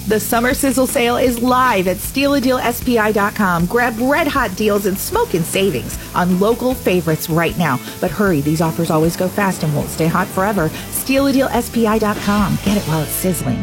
The Summer Sizzle Sale is live at StealADealSPI.com. Grab red-hot deals and smoking savings on local favorites right now. But hurry, these offers always go fast and won't stay hot forever. StealADealSPI.com. Get it while it's sizzling.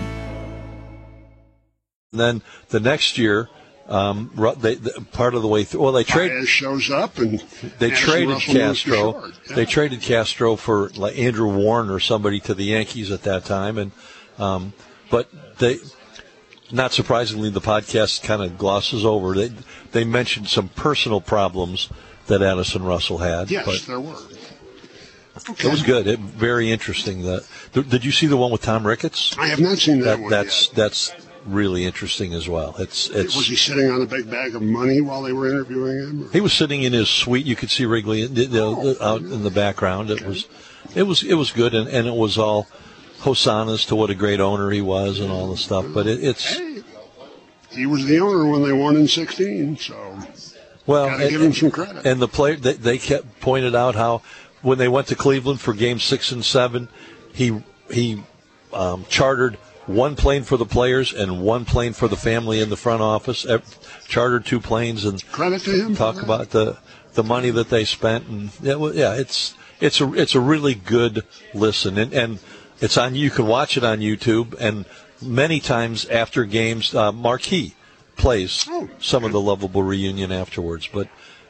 And then the next year, they part of the way through. Well, they traded. Shows up and they traded Castro. Yeah. They traded Castro for like Andrew Warren or somebody to the Yankees at that time, and but they. Not surprisingly, the podcast kind of glosses over. They mentioned some personal problems that Addison Russell had. Yes, but there were. Okay. It was good. Very interesting. Did you see the one with Tom Ricketts? I have not seen that one That's really interesting as well. It's. Was he sitting on a big bag of money while they were interviewing him? Or? He was sitting in his suite. You could see Wrigley out in the background. Okay. It was good, and it was all hosannas to what a great owner he was and all the stuff. But Hey, he was the owner when they won in 16, so gotta give him some credit. And the player, they kept pointed out how when they went to Cleveland for Games 6 and 7, he chartered one plane for the players and one plane for the family in the front office. Chartered 2 planes, and credit to him. Talk about the money that they spent, and it's a really good listen, and it's on. You can watch it on YouTube, and many times after games, Marquee plays some of the Lovable Reunion afterwards. But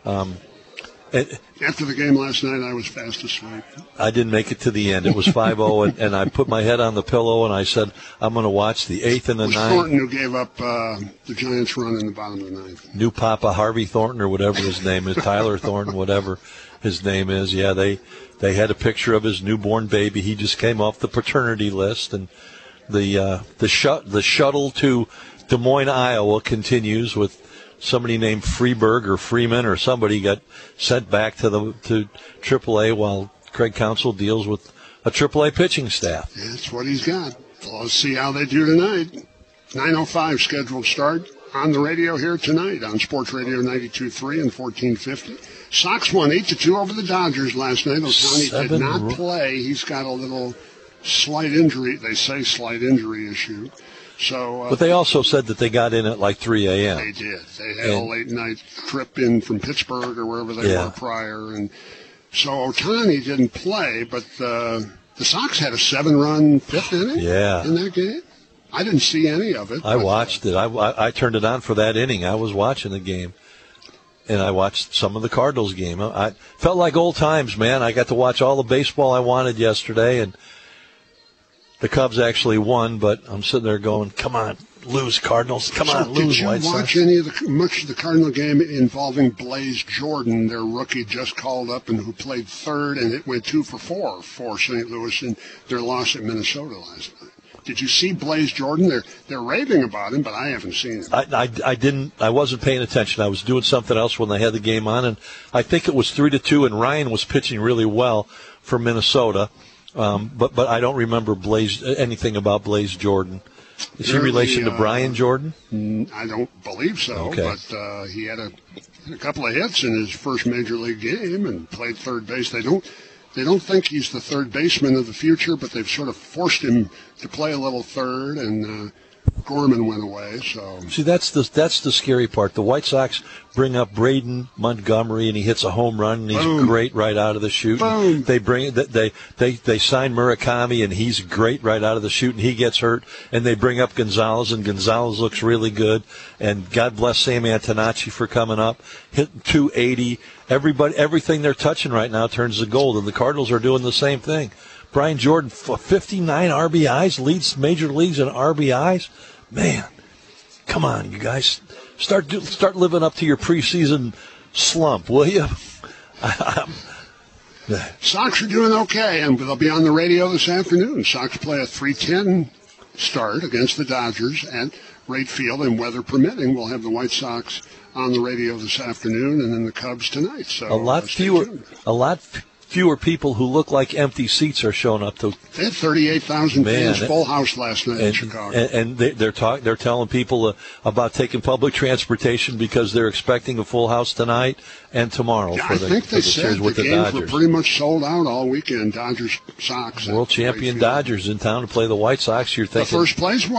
after the game last night, I was fast asleep. I didn't make it to the end. It was 5-0, and I put my head on the pillow, and I said, I'm going to watch the 8th and the 9th. Thornton who gave up the Giants' run in the bottom of the 9th. New Papa Harvey Thornton, or whatever his name is, Tyler Thornton, whatever his name is. Yeah, they had a picture of his newborn baby. He just came off the paternity list, and the shuttle to Des Moines, Iowa continues with somebody named Freeberg or Freeman or somebody got sent back to AAA while Craig Counsell deals with a AAA pitching staff. Yeah, that's what he's got. Well, let's see how they do tonight. 9:05 scheduled start on the radio here tonight on Sports Radio 92.3 and 1450. Sox won 8-2 over the Dodgers last night. Ohtani did not play. He's got a little slight injury. They say slight injury issue. So, but they also said that they got in at like 3 a.m. They did. They had a late-night trip in from Pittsburgh or wherever they were prior. And so Ohtani didn't play, but the Sox had a 7-run fifth inning in that game. I didn't see any of it. I watched it. I turned it on for that inning. I was watching the game. And I watched some of the Cardinals game. I felt like old times, man. I got to watch all the baseball I wanted yesterday, and the Cubs actually won, but I'm sitting there going, come on, lose, Cardinals. Come on, lose, White Sox. Did you watch much of the Cardinal game involving Blaze Jordan, their rookie just called up and who played third, and it went 2 for 4 for St. Louis in their loss at Minnesota last night? Did you see Blaze Jordan? They're raving about him, but I haven't seen him. I didn't. I wasn't paying attention. I was doing something else when they had the game on, and I think it was 3-2, and Ryan was pitching really well for Minnesota. But I don't remember anything about Blaze Jordan. Is he relation to Brian Jordan? I don't believe so. Okay. But he had a couple of hits in his first major league game and played third base. They don't think he's the third baseman of the future, but they've sort of forced him to play a little third, and Gorman went away. So see, that's the scary part. The White Sox bring up Braden Montgomery, and he hits a home run, and he's great right out of the chute. Boom. They sign Murakami, and he's great right out of the chute, and he gets hurt. And they bring up Gonzalez, and Gonzalez looks really good. And God bless Sam Antonacci for coming up, hitting 280. Everything they're touching right now turns to gold, and the Cardinals are doing the same thing. Brian Jordan, 59 RBIs, leads major leagues in RBIs. Man, come on, you guys. Start living up to your preseason slump, will you? Sox are doing okay, and they'll be on the radio this afternoon. Sox play a 3:10 start against the Dodgers at Wright Field, and weather permitting, we'll have the White Sox on the radio this afternoon, and then the Cubs tonight. So a lot fewer people who look like empty seats are showing up to. They had 38,000 fans, full house last night in Chicago. And they're telling people about taking public transportation because they're expecting a full house tonight and tomorrow. Yeah, I think they said the games were pretty much sold out all weekend. Dodgers, Sox, world champion Dodgers in town to play the White Sox. You're thinking the first place